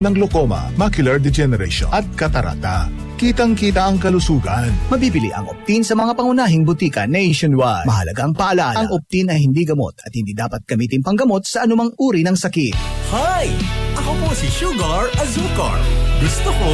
ng glaucoma, macular degeneration at katarata. Kitang-kita ang kalusugan. Mabibili ang Optin sa mga pangunahing butika nationwide. Mahalagang paalala, ang Optin ay hindi gamot at hindi dapat gamitin panggamot sa anumang uri ng sakit. Hi! Ako po si Sugar Azucar. Gusto ko